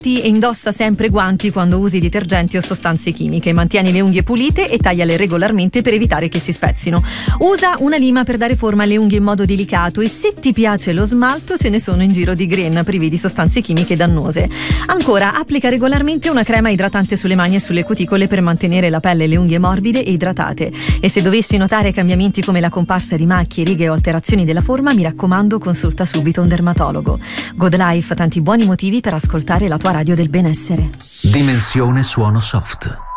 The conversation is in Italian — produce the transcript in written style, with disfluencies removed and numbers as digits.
E indossa sempre guanti quando usi detergenti o sostanze chimiche. Mantieni le unghie pulite e tagliale regolarmente per evitare che si spezzino. Usa una lima per dare forma alle unghie in modo delicato e se ti piace lo smalto ce ne sono in giro di green privi di sostanze chimiche dannose. Ancora, applica regolarmente una crema idratante sulle mani e sulle cuticole per mantenere la pelle e le unghie morbide e idratate. E se dovessi notare cambiamenti come la comparsa di macchie, righe o alterazioni della forma, mi raccomando, consulta subito un dermatologo. Good Life, tanti buoni motivi per ascoltare la tua radio del benessere. Dimensione suono soft.